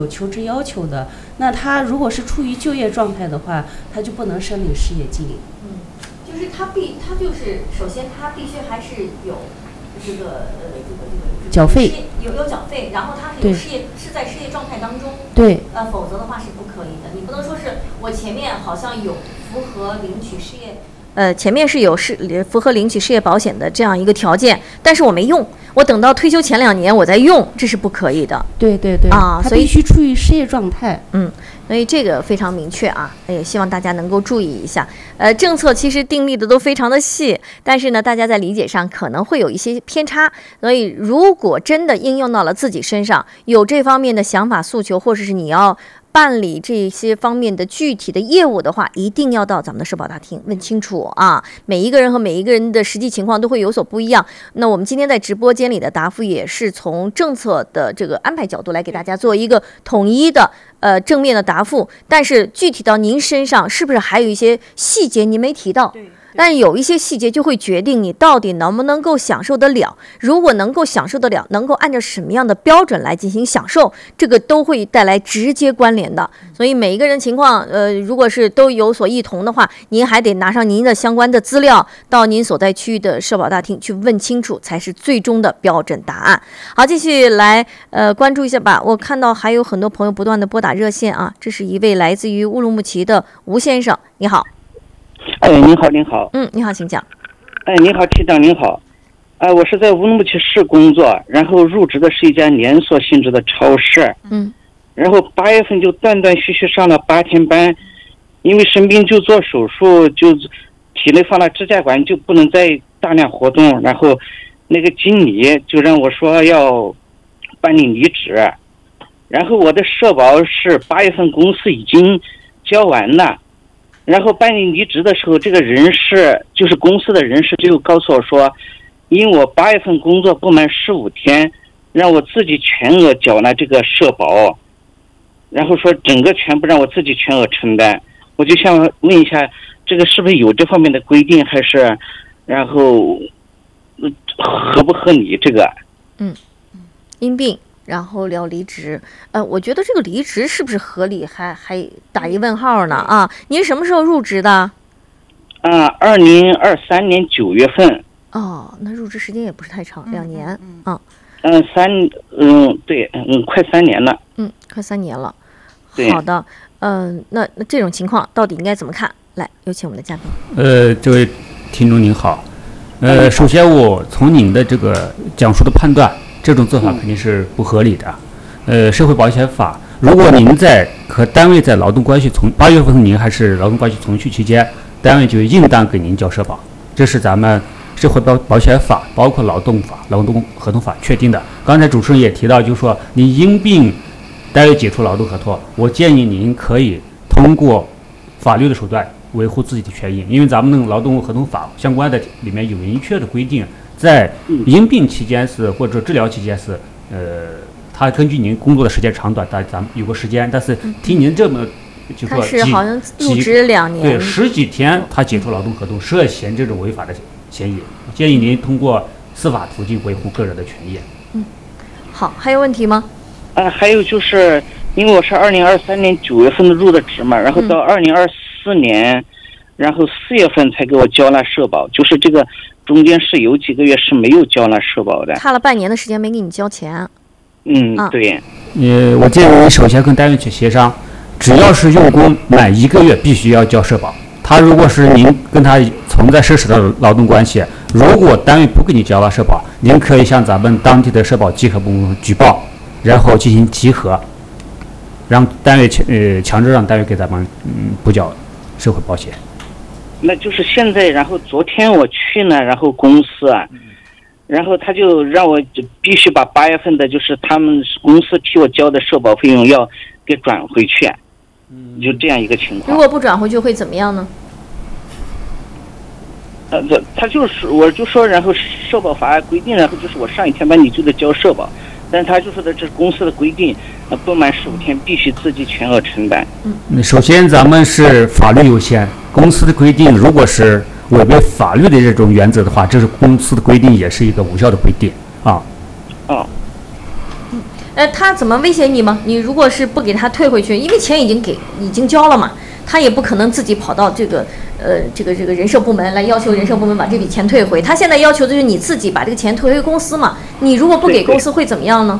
有求职要求的，那他如果是处于就业状态的话，他就不能申领失业金。 就是他就是首先他必须还是有这个缴费， 有缴费，然后他是有是在失业状态当中， 对， 否则的话是不可以的。你不能说是我前面好像有符合领取失业。前面是有符合领取失业保险的这样一个条件，但是我没用，我等到退休前2年我再用，这是不可以的。 对啊， 所以必须处于失业状态。 所以这个非常明确啊，也希望大家能够注意一下。政策其实订立的都非常的细，但是呢，大家在理解上可能会有一些偏差。所以如果真的应用到了自己身上，有这方面的想法诉求，或者是你要办理这些方面的具体的业务的话，一定要到咱们的社保大厅问清楚啊。每一个人和每一个人的实际情况都会有所不一样。那我们今天在直播间里的答复也是从政策的这个安排角度来给大家做一个统一的正面的答复，但是具体到您身上是不是还有一些细节您没提到？但有一些细节就会决定你到底能不能够享受得了。如果能够享受得了，能够按照什么样的标准来进行享受，这个都会带来直接关联的。所以每一个人情况，如果是都有所异同的话，您还得拿上您的相关的资料，到您所在区域的社保大厅去问清楚，才是最终的标准答案。好，继续来关注一下吧。我看到还有很多朋友不断的拨打热线啊，这是一位来自于乌鲁木齐的吴先生，你好。 您好，您好。 你好，请讲。 您好，区长您好。我是在乌鲁木齐市工作，然后入职的是一家连锁性质的超市。然后8月份就断断续续上了8天班，因为生病就做手术，就体内放了支架管，就不能再大量活动。然后那个经理就让我说要办理离职，然后我的社保是8月份公司已经交完了。然后办理离职的时候，这个人事就是公司的人事就告诉我说，因为我8月份工作不满15天，让我自己全额缴纳这个社保，然后说整个全部让我自己全额承担。我就想问一下，这个是不是有这方面的规定，还是然后合不合理这个？ 因病然后要离职，我觉得这个离职是不是合理，还打一问号呢啊？您什么时候入职的 ？2023年9月份。 那入职时间也不是太长，2年。 对，快3年了。 快3年了。好的，那这种情况到底应该怎么看？来，有请我们的嘉宾。 这位听众您好，首先我从您的这个讲述的判断，这种做法肯定是不合理的。社会保险法，如果您和单位在劳动关系8月份您还是劳动关系从续期间，单位就应当给您交社保，这是咱们社会保险法包括劳动法、劳动合同法确定的。刚才主持人也提到，就是说你因病单位解除劳动合同，我建议您可以通过法律的手段维护自己的权益，因为咱们的劳动合同法相关的里面有明确的规定，在因病期间或者治疗期间他根据您工作的时间长短，咱们有个时间，但是听您这么就说他是好像入职2年， 对10几天他解除劳动合同，涉嫌这种违法的嫌疑，建议您通过司法途径维护个人的权益。 好，还有问题吗？ 还有就是因为我是2023年9月份的入的职嘛，然后到2024年，然后4月份才给我交纳社保，就是这个中间是有几个月是没有交纳社保的， 差了半年的时间没给你交钱。 对。 我建议你首先跟单位去协商，只要是用工满1个月，必须要交社保。他如果是您跟他存在事实的劳动关系，如果单位不给你交纳社保，您可以向咱们当地的社保稽核部门举报，然后进行集合，让单位强制让单位给咱们补缴社会保险。 那就是现在，然后昨天我去呢，然后公司然后他就让我必须把8月份的，就是他们公司替我交的社保费用要给转回去，就这样一个情况。 如果不转回去会怎么样呢？ 他就是我就说，然后社保法规定，然后就是我上1天班你就得交社保，但是他就说的这是公司的规定，不满15天必须自己全额承担。 首先咱们是法律优先，公司的规定如果是违背法律的这种原则的话，这是公司的规定，也是一个无效的规定啊。 他怎么威胁你吗？你如果是不给他退回去，因为钱已经交了嘛，他也不可能自己跑到这个人社部门来要求人社部门把这笔钱退回。他现在要求的就是你自己把这个钱退回公司嘛。你如果不给公司会怎么样呢？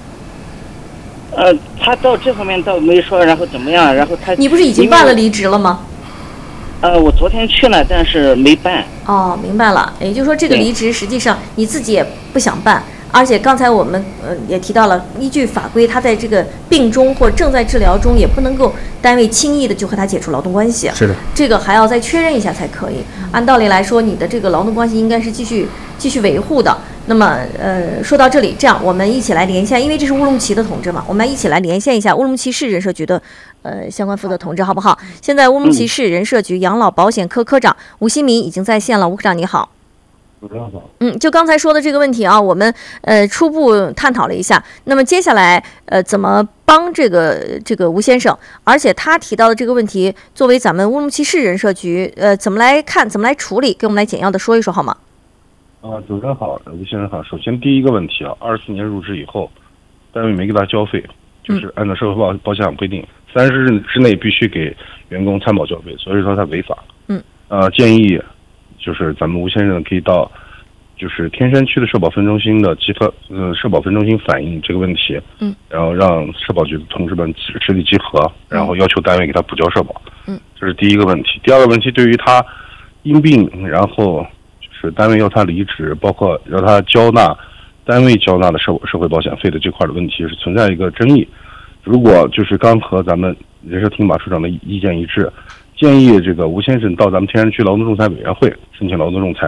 他到这方面倒没说，然后怎么样，然后你不是已经办了离职了吗？ 我昨天去了，但是没办。 哦，明白了。也就是说，这个离职实际上你自己也不想办，而且刚才我们也提到了，依据法规，他在这个病中或正在治疗中，也不能够单位轻易的就和他解除劳动关系。 是的， 这个还要再确认一下才可以。按道理来说，你的这个劳动关系应该是继续维护的。那么说到这里，这样我们一起来连线，因为这是乌鲁木齐的同志嘛，我们一起来连线一下乌鲁木齐市人社局的相关负责同志，好不好？现在乌鲁木齐市人社局养老保险科科长吴新民已经在线了，吴科长你好。就刚才说的这个问题啊，我们初步探讨了一下。那么接下来怎么帮这个吴先生？而且他提到的这个问题，作为咱们乌鲁木齐市人社局怎么来看，怎么来处理，给我们来简要的说一说好吗？ 主持人好，吴先生好。首先第一个问题24年入职以后，单位没给他交费，就是按照社会保险法规定，30日之内必须给员工参保交费，所以说他违法。建议就是咱们吴先生可以到就是天山区的社保分中心的社保分中心反映这个问题，然后让社保局的同志们实地集合，然后要求单位给他补交社保。这是第一个问题。第二个问题，对于他因病然后就是单位要他离职，包括让他交纳单位交纳的社会保险费的这块的问题是存在一个争议。如果就是刚和咱们人社厅马处长的意见一致，建议这个吴先生到咱们天山区劳动仲裁委员会申请劳动仲裁，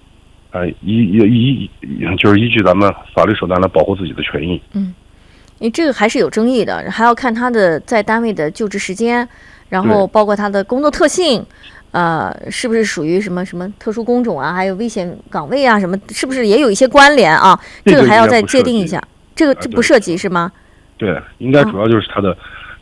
就是依据咱们法律手段来保护自己的权益。 你这个还是有争议的，还要看他的在单位的就职时间，然后包括他的工作特性，是不是属于什么特殊工种啊，还有危险岗位啊，什么是不是也有一些关联啊？这个还要再界定一下。这不涉及是吗？ 对，应该主要就是他的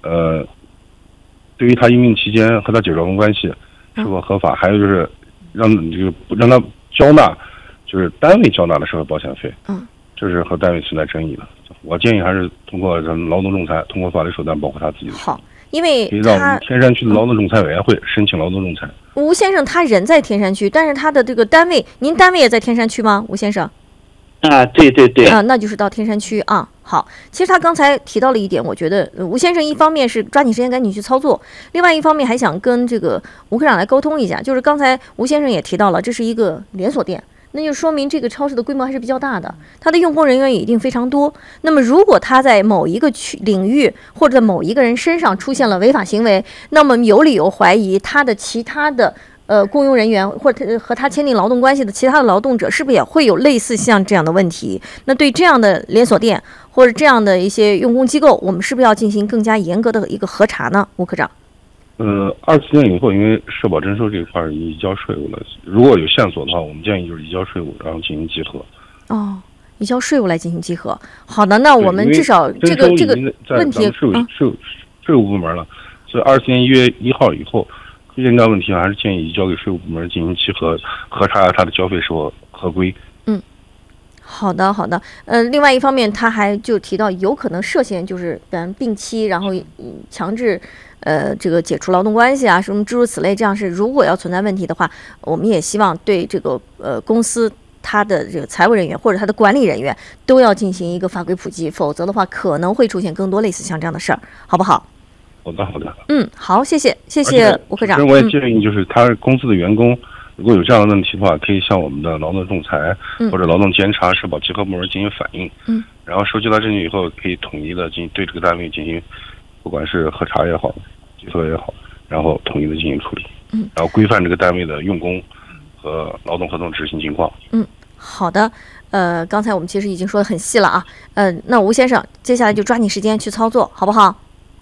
对于他因病期间和他解除劳动关系是否合法，还有就是让他交纳就是单位交纳的社会保险费，这是和单位存在争议的。我建议还是通过咱们劳动仲裁，通过法律手段保护他自己的。 好，因为可以让我们天山区的劳动仲裁委员会申请劳动仲裁。 吴先生他人在天山区，但是他的这个单位，您单位也在天山区吗？吴先生？ 对对对。 那就是到天山区啊。好，其实他刚才提到了一点，我觉得吴先生一方面是抓紧时间赶紧去操作，另外一方面还想跟这个吴科长来沟通一下，就是刚才吴先生也提到了，这是一个连锁店。那就说明这个超市的规模还是比较大的，它的用工人员也一定非常多。那么如果他在某一个领域或者某一个人身上出现了违法行为，那么有理由怀疑他的其他的雇佣人员或者和他签订劳动关系的其他的劳动者是不是也会有类似像这样的问题？那对这样的连锁店或者这样的一些用工机构，我们是不是要进行更加严格的一个核查呢？吴科长。 24年以后，因为社保征收这一块已移交税务了，如果有线索的话，我们建议就是移交税务，然后进行集合。 移交税务来进行集合。好的，那我们至少这个问题税务部门了，所以24年1月1号以后，这些问题还是建议移交给税务部门进行集合，核查他的交费是否合规。 好的。另外一方面，他还就提到有可能涉嫌就是病期，然后强制这个解除劳动关系啊，什么诸如此类。这样是如果要存在问题的话，我们也希望对这个公司他的这个财务人员或者他的管理人员都要进行一个法规普及，否则的话可能会出现更多类似像这样的事儿，好不好？ 好的。 好，谢谢吴科长。 我也建议就是他公司的员工。如果有这样的问题的话，可以向我们的劳动仲裁或者劳动监察社保集合部门进行反映。然后收集到证据以后，可以统一的对这个单位进行，不管是核查也好，集合也好，然后统一的进行处理。然后规范这个单位的用工和劳动合同执行情况。 好的。刚才我们其实已经说得很细了啊。那吴先生，接下来就抓紧时间去操作，好不好？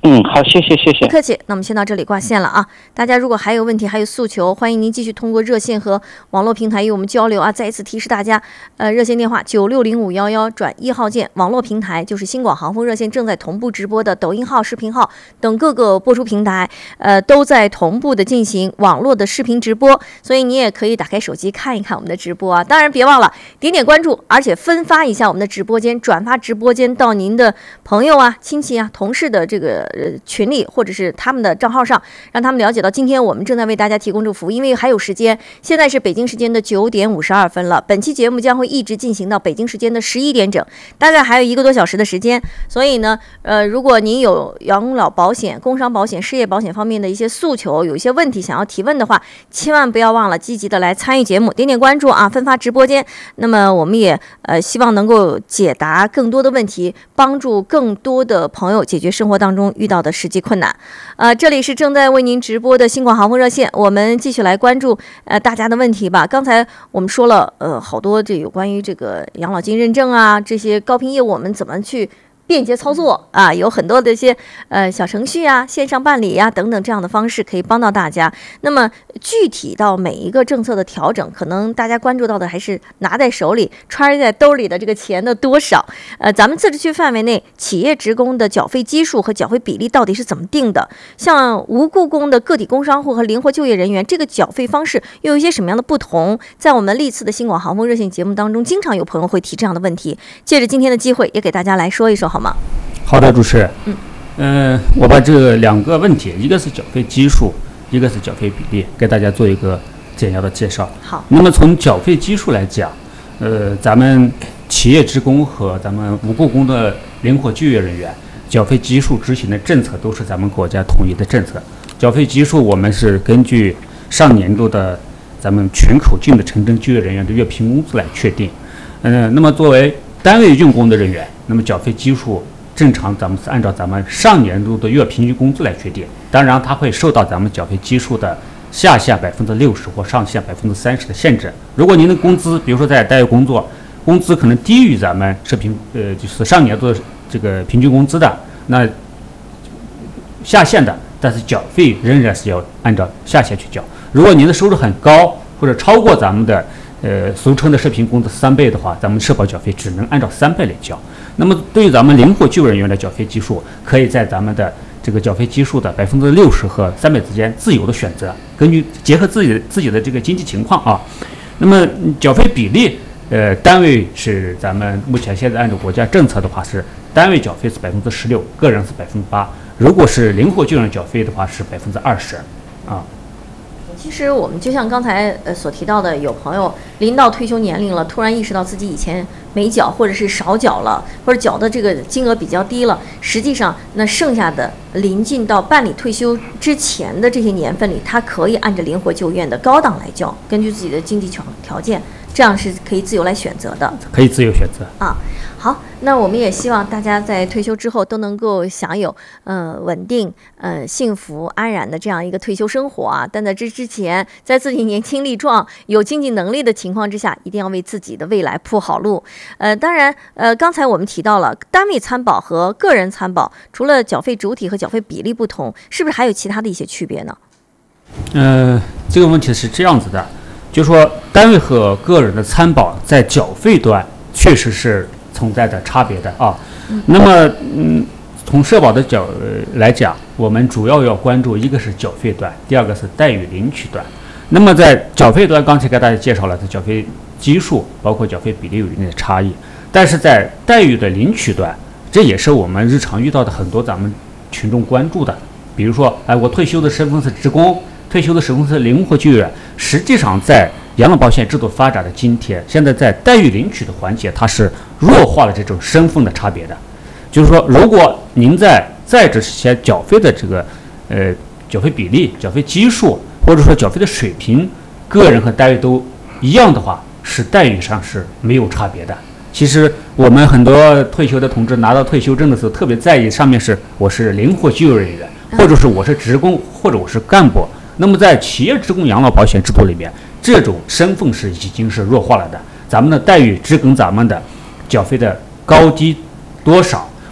好，谢谢。 不客气。那我们先到这里挂线了啊！大家如果还有问题、还有诉求，欢迎您继续通过热线和网络平台与我们交流啊！再一次提示大家，热线电话960511转1号键，网络平台就是新广航风热线正在同步直播的抖音号、视频号等各个播出平台，都在同步的进行网络的视频直播，所以你也可以打开手机看一看我们的直播啊！当然别忘了点点关注，而且分发一下我们的直播间，转发直播间到您的朋友啊、亲戚啊、同事的这个群里，或者是他们的账号上，让他们了解到今天我们正在为大家提供这个服务。因为还有时间，现在是北京时间的9点52分了，本期节目将会一直进行到北京时间的11点整，大概还有1个多小时的时间。所以呢，如果您有养老保险、工伤保险、失业保险方面的一些诉求，有一些问题想要提问的话，千万不要忘了积极的来参与节目，点点关注啊，分发直播间。那么我们也希望能够解答更多的问题，帮助更多的朋友解决生活当中遇到的实际困难。这里是正在为您直播的新广航风热线，我们继续来关注大家的问题吧。刚才我们说了好多这有关于这个养老金认证啊，这些高频业务我们怎么去便捷操作啊，有很多的一些小程序啊、线上办理啊等等这样的方式可以帮到大家。那么具体到每一个政策的调整，可能大家关注到的还是拿在手里、揣在兜里的这个钱的多少。咱们自治区范围内企业职工的缴费基数和缴费比例到底是怎么定的？像无雇工的个体工商户和灵活就业人员，这个缴费方式又有一些什么样的不同？在我们历次的新广航风热线节目当中，经常有朋友会提这样的问题。借着今天的机会，也给大家来说一说。好吗？ 好的，主持人。我把这2个问题，一个是缴费基数，一个是缴费比例，给大家做一个简要的介绍。 好。 那么从缴费基数来讲，咱们企业职工和咱们无雇工的灵活就业人员，缴费基数执行的政策都是咱们国家统一的政策。缴费基数我们是根据上年度的咱们全口径的城镇就业人员的月平工资来确定。那么作为单位用工的人员，那么缴费基数正常咱们是按照咱们上年度的月平均工资来确定，当然它会受到咱们缴费基数的下限60%或上限30%的限制。如果您的工资，比如说在单位工作，工资可能低于咱们就是上年度的这个平均工资的，那下限的，但是缴费仍然是要按照下限去缴。如果您的收入很高，或者超过咱们的俗称的社平工资3倍的话，咱们社保缴费只能按照3倍来缴。那么对于咱们灵活就业人员的缴费基数，可以在咱们的这个缴费基数的60%和3倍之间自由的选择，根据结合自己的这个经济情况啊。那么缴费比例，单位是咱们目前现在按照国家政策的话，是单位缴费是16%，个人是8%。如果是灵活就业人员缴费的话是20%啊。 其实我们就像刚才所提到的，有朋友临到退休年龄了，突然意识到自己以前没缴，或者是少缴了，或者缴的这个金额比较低了。实际上，那剩下的临近到办理退休之前的这些年份里，他可以按照灵活就业的高档来缴，根据自己的经济条件，这样是可以自由来选择的。 可以自由选择啊。好，那我们也希望大家在退休之后都能够享有稳定、幸福、安然的这样一个退休生活啊。但在这之前，在自己年轻力壮、有经济能力的情况之下，一定要为自己的未来铺好路。当然，刚才我们提到了单位参保和个人参保，除了缴费主体和缴费比例不同，是不是还有其他的一些区别呢？ 这个问题是这样子的，就是说单位和个人的参保在缴费端确实是存在着差别的啊。那么从社保的来讲，我们主要要关注一个是缴费端，第二个是待遇领取端。那么在缴费端，刚才给大家介绍了缴费基数包括缴费比例有一定的差异，但是在待遇的领取端，这也是我们日常遇到的很多咱们群众关注的。比如说，我退休的身份是职工，退休的身份是灵活就业，实际上在养老保险制度发展的今天，现在在待遇领取的环节，它是弱化了这种身份的差别的。就是说，如果您在职前缴费的这个缴费比例、缴费基数，或者说缴费的水平，个人和单位都一样的话，是待遇上是没有差别的。其实我们很多退休的同志拿到退休证的时候，特别在意上面是我是灵活就业人员，或者是我是职工，或者我是干部。那么在企业职工养老保险制度里面，这种身份是已经是弱化了的。咱们的待遇只跟咱们的缴费的高低多少，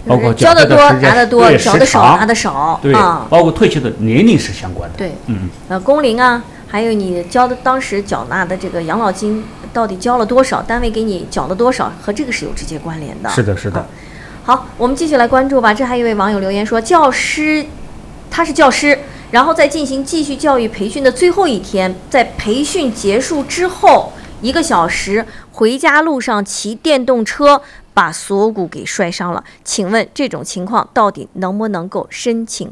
包括交的多拿的多， 对交的少拿的少， 对，包括退休的年龄是相关的。 对，工龄啊，还有你当时缴纳的这个养老金到底交了多少，单位给你缴了多少，和这个是有直接关联的。 是的，是的。 好，我们继续来关注吧。这还有一位网友留言说，他是教师，然后在进行继续教育培训的最后一天，在培训结束之后1个小时，回家路上骑电动车把锁骨给摔伤了。请问这种情况到底能不能够申请